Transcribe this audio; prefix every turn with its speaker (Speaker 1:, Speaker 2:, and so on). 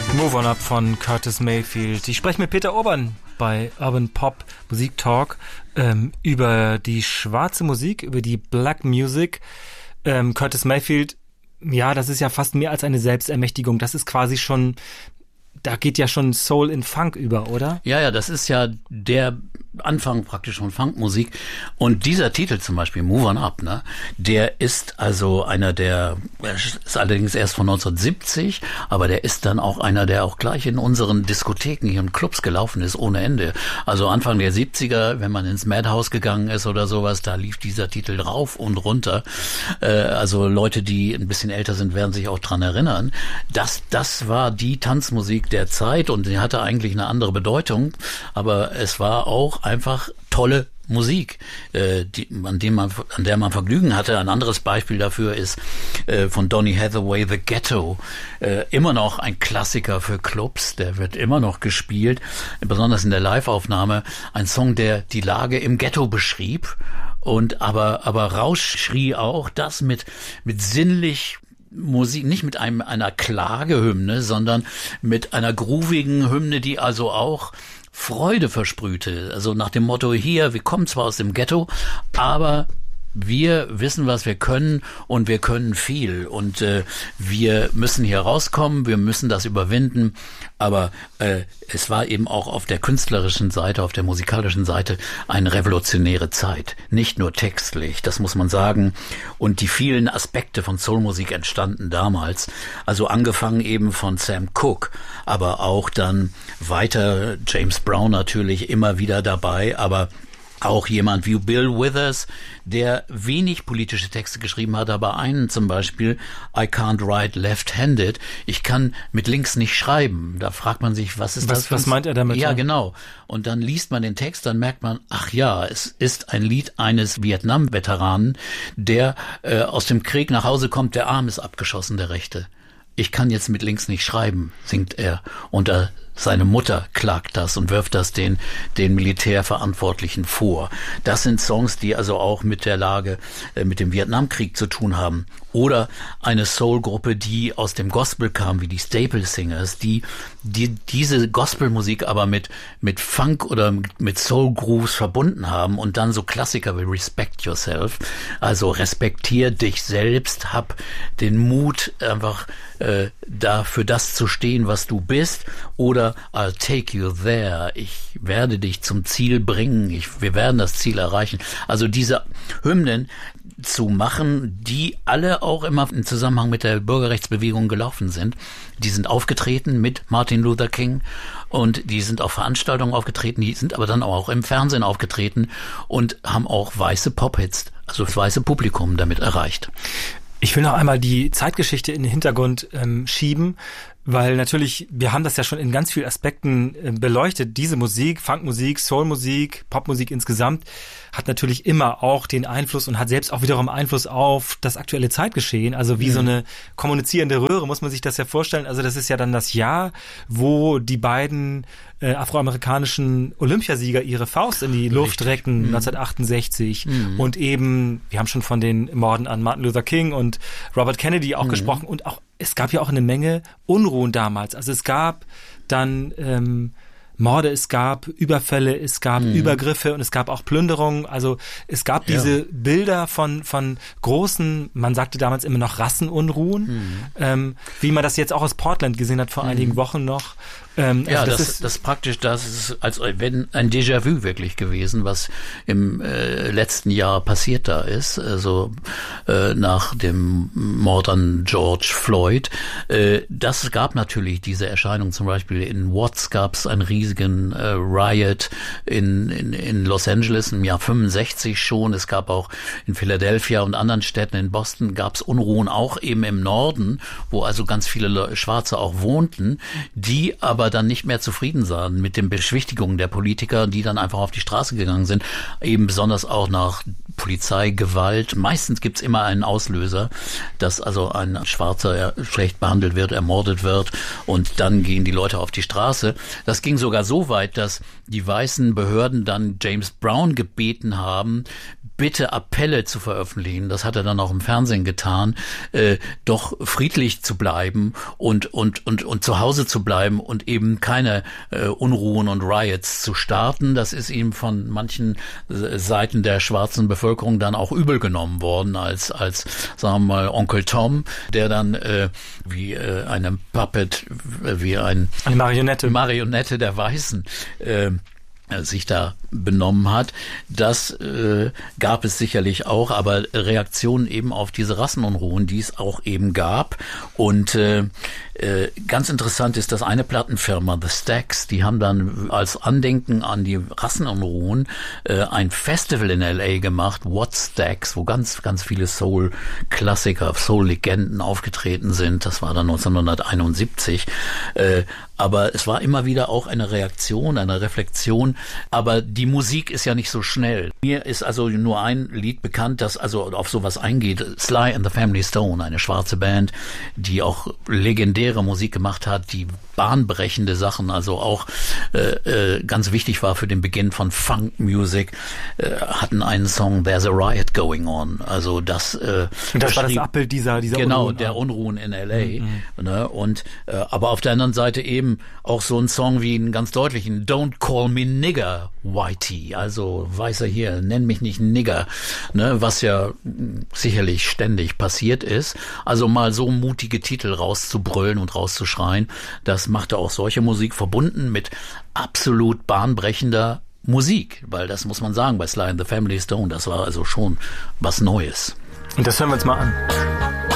Speaker 1: Move On Up von Curtis Mayfield. Ich spreche mit Peter Urban bei Urban Pop Musik Talk über die schwarze Musik, über die Black Music. Curtis Mayfield, ja, das ist ja fast mehr als eine Selbstermächtigung. Das ist quasi schon, da geht ja schon Soul in Funk über, oder?
Speaker 2: Ja, das ist ja der Anfang praktisch von Funkmusik. Und dieser Titel zum Beispiel, Move On Up, ne, der ist also einer der, ist allerdings erst von 1970, aber der ist dann auch einer, der auch gleich in unseren Diskotheken hier in Clubs gelaufen ist, ohne Ende. Also Anfang der 70er, wenn man ins Madhouse gegangen ist oder sowas, da lief dieser Titel rauf und runter. Also Leute, die ein bisschen älter sind, werden sich auch dran erinnern. Das war die Tanzmusik der Zeit und die hatte eigentlich eine andere Bedeutung, aber es war auch einfach tolle Musik, an der man Vergnügen hatte. Ein anderes Beispiel dafür ist von Donny Hathaway, The Ghetto. Immer noch ein Klassiker für Clubs, der wird immer noch gespielt, besonders in der Live-Aufnahme. Ein Song, der die Lage im Ghetto beschrieb und aber rausschrie auch, das mit sinnlich Musik, nicht mit einer Klagehymne, sondern mit einer groovigen Hymne, die also auch Freude versprühte. Also nach dem Motto hier, wir kommen zwar aus dem Ghetto, aber wir wissen, was wir können und wir können viel und wir müssen hier rauskommen, wir müssen das überwinden, aber es war eben auch auf der künstlerischen Seite, auf der musikalischen Seite eine revolutionäre Zeit, nicht nur textlich, das muss man sagen, und die vielen Aspekte von Soulmusik entstanden damals, also angefangen eben von Sam Cooke, aber auch dann weiter James Brown natürlich immer wieder dabei, aber auch jemand wie Bill Withers, der wenig politische Texte geschrieben hat, aber einen zum Beispiel, I can't write left-handed, ich kann mit links nicht schreiben. Da fragt man sich, was ist das?
Speaker 1: Was meint er damit?
Speaker 2: Ja, genau. Und dann liest man den Text, dann merkt man, ach ja, es ist ein Lied eines Vietnam-Veteranen, der aus dem Krieg nach Hause kommt, der Arm ist abgeschossen, der Rechte. Ich kann jetzt mit links nicht schreiben, singt er. Und seine Mutter klagt das und wirft das den Militärverantwortlichen vor. Das sind Songs, die also auch mit der Lage, mit dem Vietnamkrieg zu tun haben. Oder eine Soul-Gruppe, die aus dem Gospel kam, wie die Staple Singers, die diese Gospelmusik aber mit Funk oder mit Soul-Grooves verbunden haben und dann so Klassiker wie Respect Yourself, also respektier dich selbst, hab den Mut, einfach für das zu stehen, was du bist, oder I'll take you there, ich werde dich zum Ziel bringen, wir werden das Ziel erreichen. Also diese Hymnen zu machen, die alle auch immer im Zusammenhang mit der Bürgerrechtsbewegung gelaufen sind. Die sind aufgetreten mit Martin Luther King und die sind auf Veranstaltungen aufgetreten, die sind aber dann auch im Fernsehen aufgetreten und haben auch weiße Pop-Hits, also das weiße Publikum damit erreicht.
Speaker 1: Ich will noch einmal die Zeitgeschichte in den Hintergrund schieben, weil natürlich, wir haben das ja schon in ganz vielen Aspekten beleuchtet. Diese Musik, Funkmusik, Soulmusik, Popmusik insgesamt hat natürlich immer auch den Einfluss und hat selbst auch wiederum Einfluss auf das aktuelle Zeitgeschehen. Also wie so eine kommunizierende Röhre, muss man sich das ja vorstellen. Also das ist ja dann das Jahr, wo die beiden afroamerikanischen Olympiasieger ihre Faust in die Luft recken, 1968. Und eben, wir haben schon von den Morden an Martin Luther King und Robert Kennedy auch gesprochen. Und auch es gab ja auch eine Menge Unruhen damals. Also es gab dann Morde, es gab Überfälle, es gab Übergriffe und es gab auch Plünderungen. Also es gab diese Bilder von großen, man sagte damals immer noch Rassenunruhen, wie man das jetzt auch aus Portland gesehen hat vor einigen Wochen noch.
Speaker 2: Ja, also das ist praktisch, das ist als wenn ein Déjà-vu wirklich gewesen, was im letzten Jahr passiert da ist, also nach dem Mord an George Floyd. Das gab natürlich diese Erscheinung, zum Beispiel in Watts gab es einen riesigen Riot in Los Angeles im Jahr 65 schon. Es gab auch in Philadelphia und anderen Städten, in Boston gab es Unruhen, auch eben im Norden, wo also ganz viele Schwarze auch wohnten, die aber dann nicht mehr zufrieden sahen mit den Beschwichtigungen der Politiker, die dann einfach auf die Straße gegangen sind, eben besonders auch nach Polizeigewalt. Meistens gibt's immer einen Auslöser, dass also ein Schwarzer schlecht behandelt wird, ermordet wird und dann gehen die Leute auf die Straße. Das ging sogar so weit, dass die weißen Behörden dann James Brown gebeten haben, Bitte Appelle zu veröffentlichen, das hat er dann auch im Fernsehen getan, doch friedlich zu bleiben und zu Hause zu bleiben und eben keine Unruhen und Riots zu starten. Das ist ihm von manchen Seiten der schwarzen Bevölkerung dann auch übel genommen worden, als sagen wir mal Onkel Tom, der dann wie eine Puppet, wie eine Marionette der Weißen sich da benommen hat. Das gab es sicherlich auch, aber Reaktionen eben auf diese Rassenunruhen, die es auch eben gab. Und ganz interessant ist, dass eine Plattenfirma, The Stax, die haben dann als Andenken an die Rassenunruhen ein Festival in L.A. gemacht, What Stax, wo ganz, ganz viele Soul-Klassiker, Soul-Legenden aufgetreten sind. Das war dann 1971. Aber es war immer wieder auch eine Reaktion, eine Reflexion. Aber die Musik ist ja nicht so schnell. Mir ist also nur ein Lied bekannt, das also auf sowas eingeht. Sly and the Family Stone, eine schwarze Band, die auch legendäre Musik gemacht hat, die bahnbrechende Sachen, also auch ganz wichtig war für den Beginn von Funk Music, hatten einen Song There's a Riot Going On. Also das
Speaker 1: war das Abbild dieser
Speaker 2: genau,
Speaker 1: Unruhen.
Speaker 2: Der Unruhen in L.A. Ne? Und aber auf der anderen Seite eben auch so ein Song wie einen ganz deutlichen Don't Call Me Nigger, Whitey, also weißer hier, nenn mich nicht Nigger, ne? Was ja sicherlich ständig passiert ist. Also mal so mutige Titel rauszubrüllen und rauszuschreien, das machte auch solche Musik verbunden mit absolut bahnbrechender Musik, weil das muss man sagen, bei Sly and the Family Stone, das war also schon was Neues.
Speaker 1: Und das hören wir uns mal an.